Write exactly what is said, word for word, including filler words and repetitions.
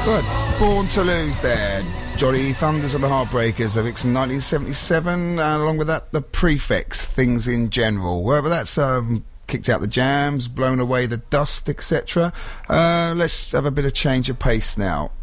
Good. Born to Lose there. Johnny Thunders and the Heartbreakers of Vixen nineteen seventy-seven, and along with that, the Prefix, Things in General. Wherever that's um, kicked out the jams, blown away the dust, et cetera. Uh, let's have a bit of change of pace now.